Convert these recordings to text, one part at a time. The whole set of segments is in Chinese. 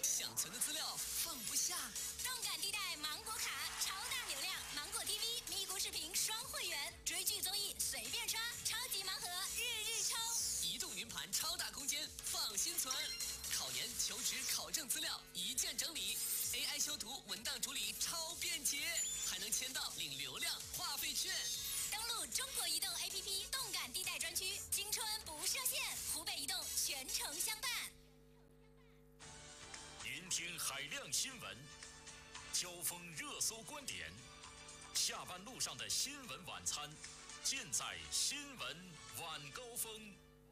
想存的资料放不下。 动感地带芒果卡，超大流量，芒果 TV 咪咕视频双会员，追剧综艺随便刷，超级盲盒日日抽。 移动云盘超大空间，放心存。考研、求职、考证资料一键整理 ，AI 修图、文档处理超便捷，还能签到领流量话费券。 登录中国移动 APP 动感地带专区，青春不设限，湖北移动全程相伴。 聆听海量新闻，交锋热搜观点，下班路上的新闻晚餐，尽在新闻晚高峰。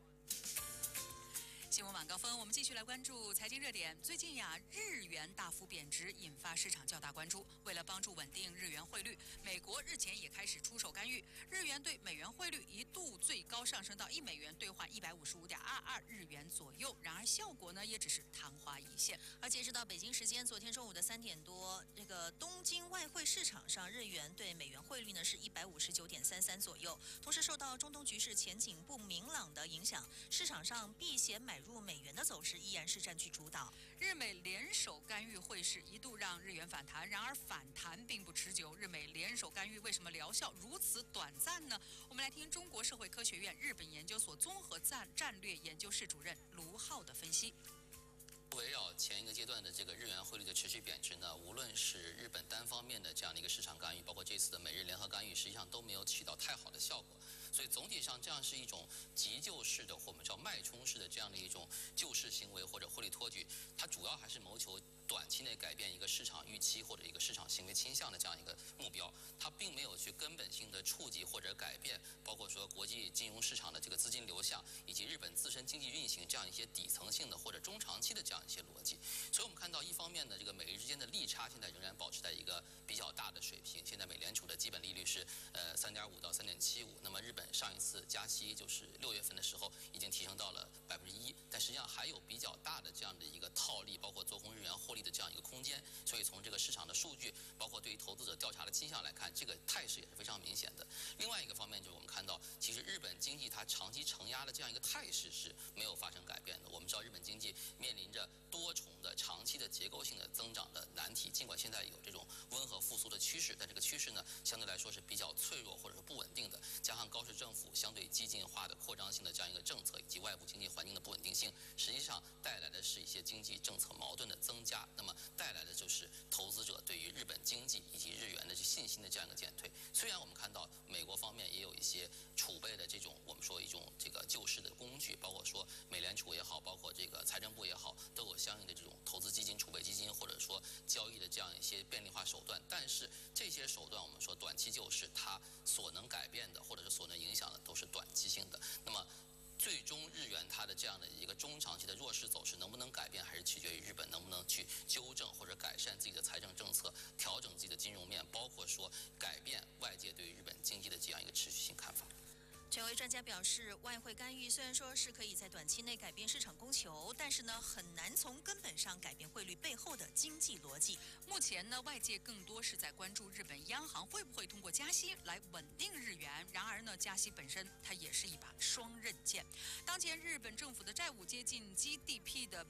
新闻晚高峰，我们继续来关注财经热点。最近呀，日元大幅贬值，引发市场较大关注。为了帮助稳定日元汇率，美国日前也开始出手干预，日元对美元汇率一度最高上升到1美元兑换155.22日元左右。然而效果呢，也只是昙花一现。 而截止到北京时间昨天中午的3点多，这个东京外汇市场上，日元对美元汇率呢是159.33左右。同时受到中东局势前景不明朗的影响，市场上避险买入美元的走势依然是占据主导。 日美联手干预汇市，一度让日元反弹，然而反弹并不持久。日美联手干预为什么疗效如此短暂呢？我们来听中国社会科学院日本研究所综合战略研究室主任卢浩的分析。 围绕前一个阶段的这个日元汇率的持续贬值呢，无论是日本单方面的这样的一个市场干预，包括这次的美日联合干预，实际上都没有起到太好的效果。所以总体上，这样是一种急救式的，或我们叫脉冲式的这样的一种救市行为或者汇率托举，它主要还是谋求短期内改变一个市场预期或者一个市场行为倾向的这样一个目标，它并没有去根本性的触及或者改变，包括说国际金融市场的这个资金流向，以及日本自身经济运行这样一些底层性的或者中长期的这样一些逻辑。所以我们看到，一方面呢，这个美日之间的利差现在仍然保持在一个比较大的水平。现在美联储的基本利率是3.5到3.75，那么日本上一次加息就是6月份的时候已经提升到了1%，但实际上还有比较大的这样的一个套利，包括做空日元获利的这样一个空间。所以从这个市场的数据，包括对于投资者调查的倾向来看，这个态势也是非常明显的。另外一个方面就是我们看到，其实日本经济它长期承压的这样一个态势是没有发生改变的。我们知道日本经济面临着多重的长期的结构性的增长的难题，尽管现在有这种温和复苏的趋势，但这个趋势呢相对来说是比较脆弱或者是不稳定的，加上高市政府相对激进化的扩张性的这样一个政策，以及外部经济环境的不稳定性，实际上带来的是一些经济政策矛盾的增加，那么带来的就是投资者对于日本经济以及日元的信心的这样一个减退。虽然我们看到美国方面也有一些储备的这种我们说一种这个救市的工具，包括说美联储也好，包括这个财政部也好，都有相应的这种投资基金、储备基金或者说交易的这样一些便利化手段。但是这些手段我们说短期救市，它所能改变的或者是所能影响的都是短期性的。那么最终日元它的这样的一个中长期的弱势走势能不能改变，还是取决于日本能不能去纠正或者改善自己的财政政策，调整自己的金融面，包括说改变外界对于日本经济的这样一个持续性看法。 权威专家表示，外汇干预虽然说是可以在短期内改变市场供求，但是呢，很难从根本上改变汇率背后的经济逻辑。 目前呢，外界更多是在关注日本央行会不会通过加息来稳定日元。然而呢，加息本身它也是一把双刃剑。当前日本政府的债务接近 GDP 的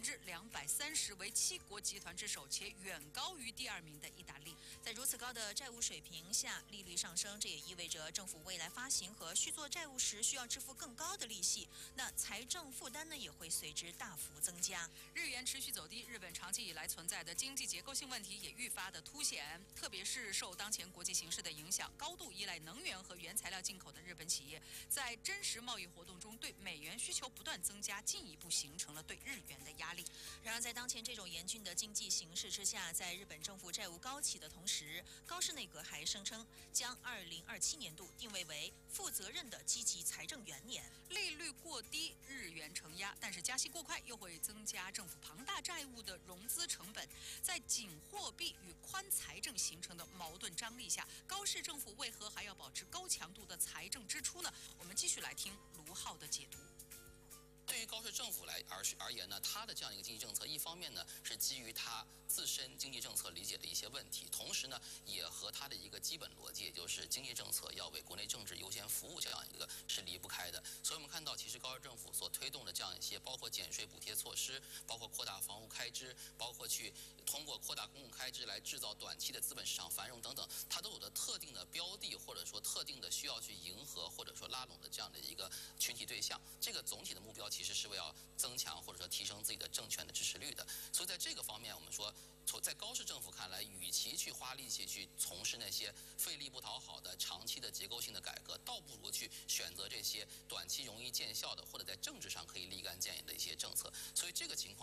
230%，为7国集团之首，且远高于第2名的意大利。 在如此高的债务水平下，利率上升，这也意味着政府未来发行和续做债务时需要支付更高的利息，那财政负担呢也会随之大幅增加。 日元持续走低，日本长期以来存在的经济结构性问题也愈发的凸显，特别是受当前国际形势的影响，高度依赖能源和原材料进口的日本企业，在真实贸易活动中对美元需求不断增加，进一步形成了对日元的压力。 然而在当前这种严峻的经济形势之下，在日本政府债务高企的同时，高市内阁还声称将2027年度定位为负责任的积极财政元年。 利率过低，日元承压，但是加息过快又会增加政府庞大债务的融资成本。在紧货币与宽财政形成的矛盾张力下，高市政府为何还要保持高强度的财政支出呢？我们继续来听卢浩的解读。 对于高市政府而言呢，它的这样一个经济政策，一方面呢是基于它自身经济政策理解的一些问题，同时呢也和它的一个基本逻辑，也就是经济政策要为国内政治优先服务这样一个是离不开的。所以我们看到，其实高市政府所推动的这样一些，包括减税补贴措施，包括扩大房屋开支，包括去通过扩大公共开支来制造短期的资本市场繁荣等等，它都有着特定的标的，或者说特定的需要去迎合或者说拉拢的这样的一个群体对象。这个总体的目标其实是为了增强或者说提升自己的政权的支持率的。所以在这个方面，我们说，在高市政府看来，与其去花力气去从事那些费力不讨好的长期的结构性的改革，倒不如去选择这些短期容易见效的，或者在政治上可以立竿见影的一些政策。所以这个情况。